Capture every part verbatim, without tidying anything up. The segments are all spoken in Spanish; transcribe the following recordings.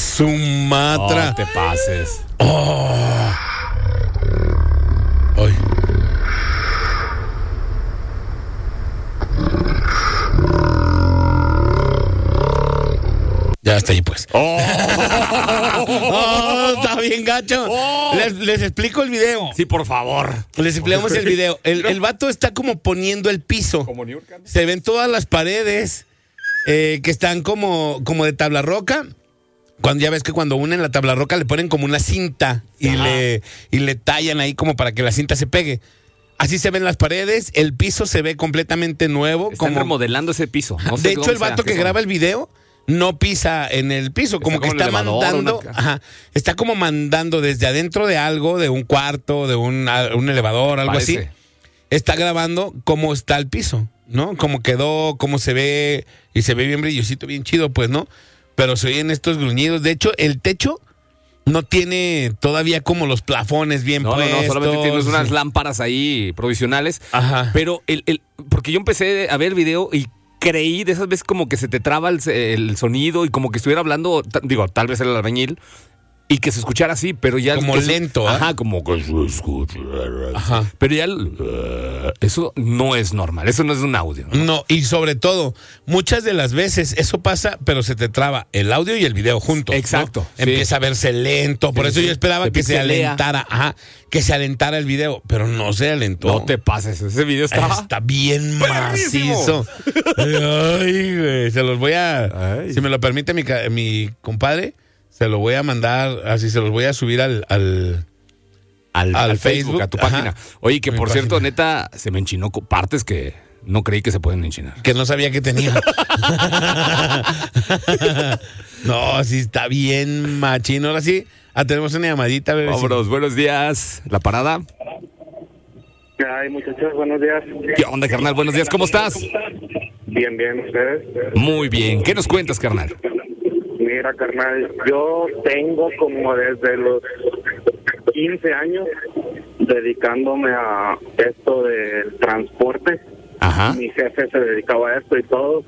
Sumatra. No te pases. Oh. Ay. Ya está ahí, pues. Oh. Oh, está bien gacho. Oh. Les, les explico el video. Sí, por favor. Les explicamos el video. El, el vato está como poniendo el piso. Como New York. Se ven todas las paredes eh, que están como, como de tabla roca. Cuando ya ves que cuando unen la tabla roca le ponen como una cinta y le, y le tallan ahí como para que la cinta se pegue. Así se ven las paredes, el piso se ve completamente nuevo. Están como remodelando ese piso. No sé de hecho, dónde el vato sea, que son. graba el video no pisa en el piso, como Está que como está un elevador, mandando, una- ajá, está como mandando desde adentro de algo, de un cuarto, de un, a- un elevador, algo Parece. así. Está grabando cómo está el piso, ¿no? Cómo quedó, cómo se ve, y se ve bien brillosito, bien chido, pues, ¿no? Pero se oyen estos gruñidos. De hecho, el techo no tiene todavía como los plafones bien No, no, puestos. no, solamente tienes unas sí. lámparas ahí provisionales. Ajá. Pero el, el, porque yo empecé a ver el video y creí de esas veces como que se te traba el, el sonido y como que estuviera hablando, ta- digo, tal vez el albañil, y que se escuchara así, pero ya... Como que se- lento, ¿eh? Ajá, como que se escucha. Ajá. Pero ya... el- eso no es normal, eso no es un audio, ¿no? No, y sobre todo, muchas de las veces eso pasa, pero se te traba el audio y el video juntos. Exacto, ¿no? sí. Empieza a verse lento. Por Sí, eso sí. yo esperaba Se que se pixelea. alentara, ajá, que se alentara el video, pero no se alentó. No te pases, ese video está... Está bien ¡perrísimo! macizo. Ay, güey, se los voy a, Ay. si me lo permite mi, ca- mi compadre, se lo voy a mandar, así se los voy a subir al, al Al, Al al Facebook, Facebook, a tu ajá. página. Oye, que Mi por cierto, página. neta, se me enchinó co- partes que no creí que se pueden enchinar. que no sabía que tenía. No, sí está bien machino. Ahora sí, ah, tenemos una llamadita, bebé. Vámonos, buenos días. ¿La parada? Ay, muchachos, buenos días. ¿Qué onda, carnal? Buenos días, ¿cómo estás? Bien, bien, ¿ustedes? Muy bien. ¿Qué nos cuentas, carnal? Mira, carnal, yo tengo como desde los quince años dedicándome a esto del transporte. Ajá. Mi jefe se dedicaba a esto y todo.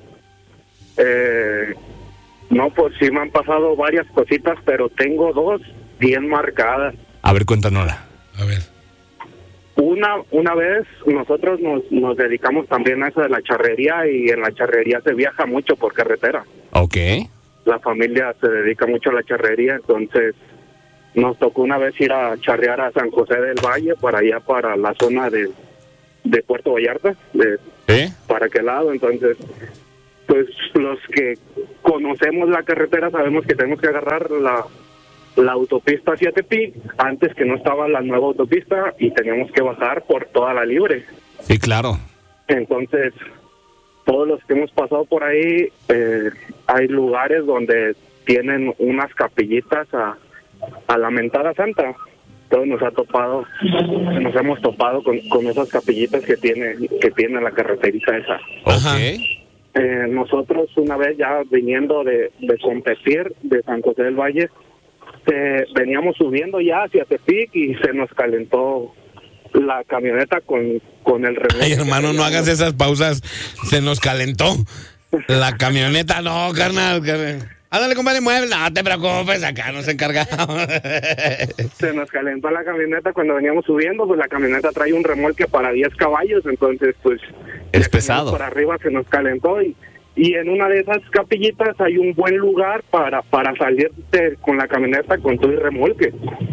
Eh, no, pues sí me han pasado varias cositas, pero tengo dos bien marcadas. A ver, cuéntanosla. A ver. Una una vez nosotros nos, nos dedicamos también a eso de la charrería y en la charrería se viaja mucho por carretera. Ok. La familia se dedica mucho a la charrería, entonces nos tocó una vez ir a charrear a San José del Valle, para allá, para la zona de, de Puerto Vallarta, de, ¿Eh? para aquel lado. Entonces, pues los que conocemos la carretera sabemos que tenemos que agarrar la, la autopista hacia Tepic, antes que no estaba la nueva autopista, y teníamos que bajar por toda la libre. Sí, claro. Entonces, todos los que hemos pasado por ahí, eh, hay lugares donde tienen unas capillitas a, a la mentada santa. Todos nos ha topado, nos hemos topado con, con esas capillitas que tiene que tiene la carreterita esa. Ajá. Ok. Eh, nosotros una vez ya viniendo de, de competir de San José del Valle, eh, veníamos subiendo ya hacia Tepic y se nos calentó la camioneta con, con el remolque. Ay, hermano, que no traíamos. hagas esas pausas. Se nos calentó. La camioneta, no, carnal. carnal. Ándale, compadre, mueve. No te preocupes, acá nos encargamos. Se nos calentó la camioneta cuando veníamos subiendo, pues la camioneta trae un remolque para diez caballos, entonces pues... Es le pesado. Para arriba se nos calentó y, y en una de esas capillitas hay un buen lugar para, para salir de- con la camioneta con todo el remolque.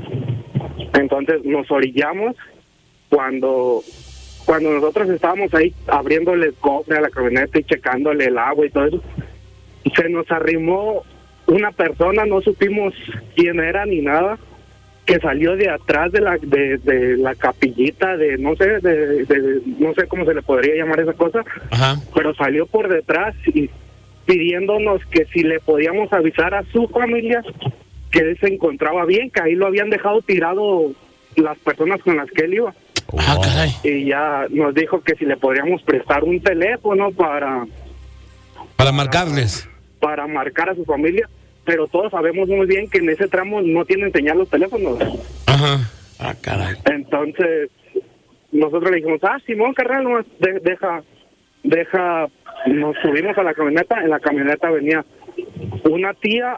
Entonces nos orillamos cuando... Cuando nosotros estábamos ahí abriéndole el cofre a la camioneta y checándole el agua y todo eso, se nos arrimó una persona, no supimos quién era ni nada, que salió de atrás de la de, de la capillita de no sé de, de no sé cómo se le podría llamar esa cosa, Ajá. pero salió por detrás y pidiéndonos que si le podíamos avisar a su familia que él se encontraba bien, que ahí lo habían dejado tirado las personas con las que él iba. Ah, caray. Y ya nos dijo que si le podríamos prestar un teléfono para Para marcarles. para marcar a su familia, pero todos sabemos muy bien que en ese tramo no tienen señal los teléfonos. Ajá. Ah, caray. Entonces, nosotros le dijimos, ah, Simón, carnal, nomás de- deja, deja, nos subimos a la camioneta, en la camioneta venía una tía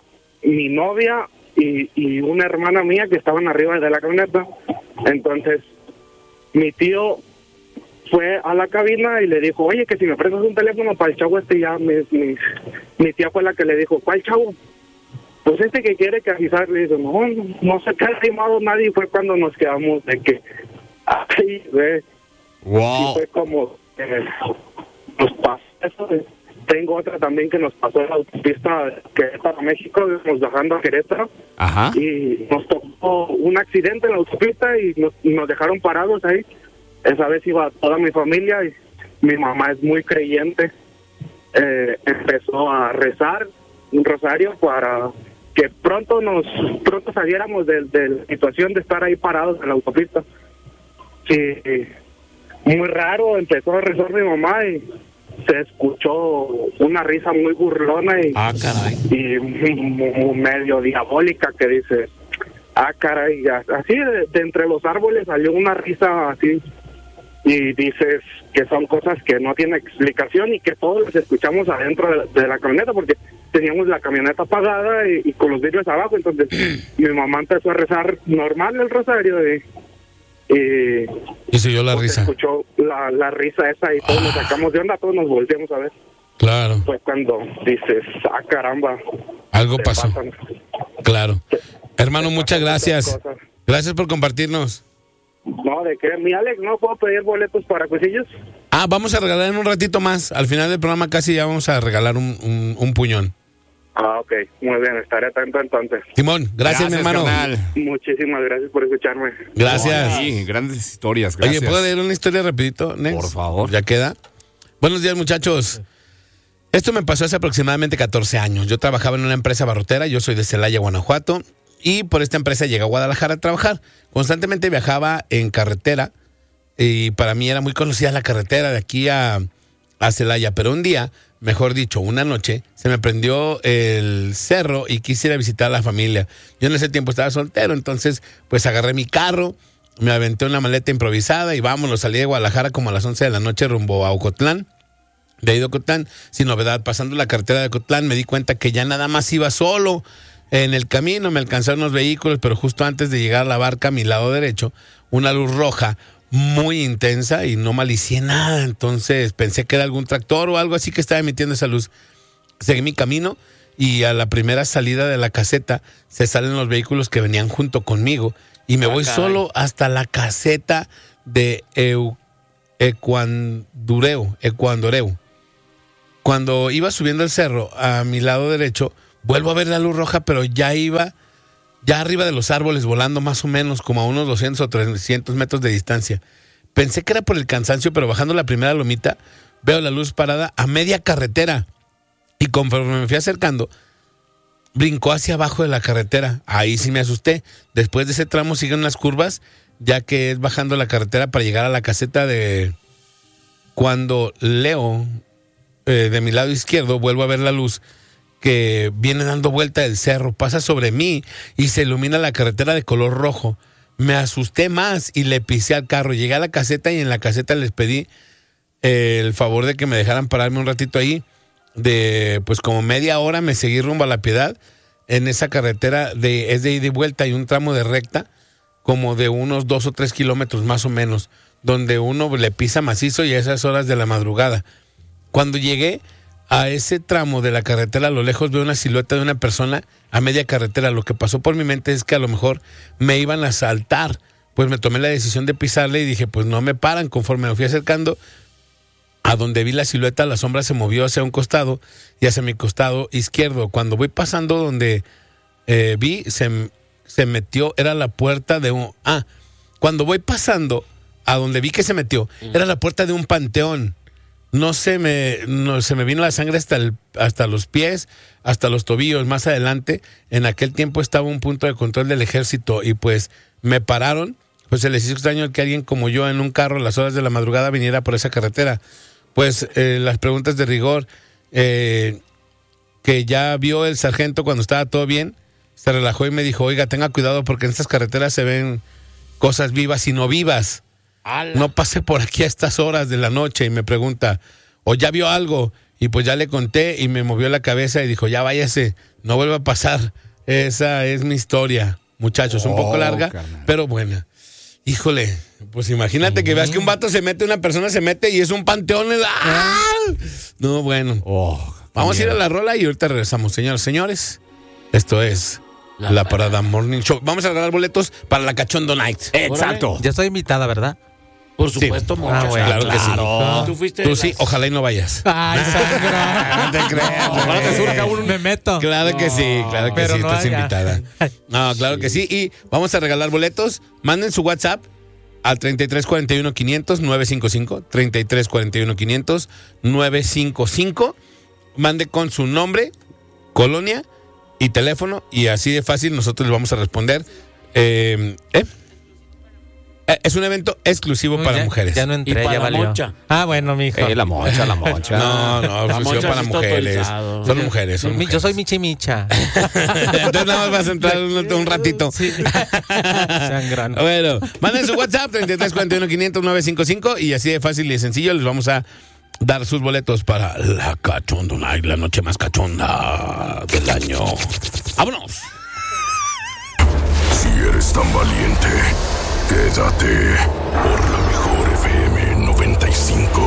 mi novia y, y una hermana mía que estaban arriba de la camioneta. Entonces, mi tío fue a la cabina y le dijo, oye, que si me prestas un teléfono para el chavo este, ya mi, mi, mi tía fue la que le dijo, ¿cuál chavo? Pues este que quiere que avisar. Le dijo, no, no se te ha lastimado nadie. Y fue cuando nos quedamos de que, ay, güey. Wow. Y fue como, eh, nos pasó eso. Tengo otra también que nos pasó en la autopista Querétaro, México, nos bajando a Querétaro. Ajá. Y nos tocó un accidente en la autopista y nos, nos dejaron parados ahí. Esa vez iba toda mi familia y mi mamá es muy creyente. Eh, empezó a rezar un rosario para que pronto nos pronto saliéramos de, de la situación de estar ahí parados en la autopista. Sí, muy raro, empezó a rezar mi mamá y se escuchó una risa muy burlona y, ah, caray. y medio diabólica que dice, ah, caray, ya. Así de, de entre los árboles salió una risa así y dices que son cosas que no tienen explicación y que todos las escuchamos adentro de, de la camioneta porque teníamos la camioneta apagada y, y con los vidrios abajo. Entonces mi mamá empezó a rezar normal el rosario y Y, y se oyó la pues risa. Escuchó la, la risa esa y todos ah. nos sacamos de onda, todos nos volteamos a ver. Claro. Fue cuando dices, ah, caramba. Algo pasó. Pasan. Claro. Se, Hermano, se muchas gracias. Gracias por compartirnos. No, ¿de qué? Mi Alex, ¿no puedo pedir boletos para Cuisillos? Ah, vamos a regalar en un ratito más. Al final del programa casi ya vamos a regalar un, un, un puñón. Ah, ok. Muy bien, estaré atento entonces. Simón, gracias, gracias mi hermano. Canal. Muchísimas gracias por escucharme. Gracias. Sí, grandes historias, gracias. Oye, ¿puedo leer una historia rapidito, Nex? Por favor. ¿Ya queda? Buenos días, muchachos. Esto me pasó hace aproximadamente catorce años. Yo trabajaba en una empresa barrotera, yo soy de Celaya, Guanajuato, y por esta empresa llegué a Guadalajara a trabajar. Constantemente viajaba en carretera, y para mí era muy conocida la carretera de aquí a, a Celaya, pero un día... Mejor dicho, una noche se me prendió el cerro y quise ir a visitar a la familia. Yo en ese tiempo estaba soltero, entonces pues agarré mi carro, me aventé una maleta improvisada y vámonos, salí de Guadalajara como a las once de la noche rumbo a Ocotlán. De ahí de Ocotlán, sin novedad, pasando la carretera de Ocotlán me di cuenta que ya nada más iba solo. En el camino me alcanzaron los vehículos, pero justo antes de llegar a la barca a mi lado derecho, una luz roja muy intensa y no malicié nada, entonces pensé que era algún tractor o algo así que estaba emitiendo esa luz. Seguí mi camino y a la primera salida de la caseta se salen los vehículos que venían junto conmigo y me ah, voy caray. solo hasta la caseta de Eu, Ecuandureu, Ecuandureu. Cuando iba subiendo el cerro a mi lado derecho, vuelvo a ver la luz roja, pero ya iba... ya arriba de los árboles, volando más o menos como a unos doscientos o trescientos metros de distancia. Pensé que era por el cansancio, pero bajando la primera lomita, veo la luz parada a media carretera. Y conforme me fui acercando, brincó hacia abajo de la carretera. Ahí sí me asusté. Después de ese tramo siguen las curvas, ya que es bajando la carretera para llegar a la caseta de... Cuando leo eh, de mi lado izquierdo, vuelvo a ver la luz que viene dando vuelta del cerro, pasa sobre mí y se ilumina la carretera de color rojo. Me asusté más y le pisé al carro. Llegué a la caseta y en la caseta les pedí eh, el favor de que me dejaran pararme un ratito ahí. De pues como media hora me seguí rumbo a La Piedad. En esa carretera de, es de ida y vuelta y un tramo de recta como de unos dos o tres kilómetros más o menos, donde uno le pisa macizo y a esas horas de la madrugada. Cuando llegué a ese tramo de la carretera, a lo lejos veo una silueta de una persona a media carretera. Lo que pasó por mi mente es que a lo mejor me iban a asaltar. Pues me tomé la decisión de pisarle y dije, pues no me paran. Conforme me fui acercando a donde vi la silueta, la sombra se movió hacia un costado y hacia mi costado izquierdo. Cuando voy pasando donde eh, vi, se, se metió, era la puerta de un... Ah, cuando voy pasando a donde vi que se metió, era la puerta de un panteón. No se me, no, se me vino la sangre hasta, el, hasta los pies, hasta los tobillos. Más adelante, en aquel tiempo estaba un punto de control del ejército y pues me pararon. Pues se les hizo extraño que alguien como yo en un carro a las horas de la madrugada viniera por esa carretera. Pues eh, las preguntas de rigor, eh, que ya vio el sargento cuando estaba todo bien, se relajó y me dijo, oiga, tenga cuidado porque en estas carreteras se ven cosas vivas y no vivas. ¡Ala! No pase por aquí a estas horas de la noche. Y me pregunta, ¿o ya vio algo? Y pues ya le conté y me movió la cabeza y dijo, ya váyase, no vuelva a pasar Esa es mi historia, muchachos. Un Oh, poco larga, carnal. pero buena. Híjole, pues imagínate que veas que un vato se mete, una persona se mete y es un panteón. ¡Ah! No, bueno. Oh, Vamos a ir a la rola y ahorita regresamos, señoras y señores. Esto es La, la Parada Morning Show. Vamos a regalar boletos para la Cachondo Night. Exacto. Ya estoy invitada, ¿verdad? Por supuesto, Sí. Moncho. Ah, bueno, claro que sí. Claro. Tú fuiste. Tú de sí, las- ojalá y no vayas. Ay, sangra. No te creas. Ojalá te surja un- Me meto. Claro que sí, claro que Pero sí, no estás haya. invitada. No, claro que sí. Y vamos a regalar boletos. Manden su WhatsApp al treinta y tres cuarenta y uno quinientos nueve cinco cinco. treinta y tres cuarenta y uno quinientos nueve cinco cinco. Mande con su nombre, colonia y teléfono. Y así de fácil nosotros les vamos a responder. Eh, ¿eh? Eh, Es un evento exclusivo No, para ya- mujeres. Ya no entré, Y para ya la valió. mocha. Ah, bueno, mijo. Eh, la mocha, la mocha. No, no, La exclusivo mocha para sí está mujeres. autorizado. Son mujeres, son Mi- mujeres. Yo soy Michi Micha. Entonces nada más vas a entrar un, un ratito. Sí. Sangrano. Bueno, manden su WhatsApp treinta y tres cuarenta y uno quinientos nueve cinco cinco y así de fácil y de sencillo les vamos a dar sus boletos para la Cachondo Night, la noche más cachonda del año. ¡Vámonos! Si eres tan valiente, quédate por la mejor F M noventa y cinco.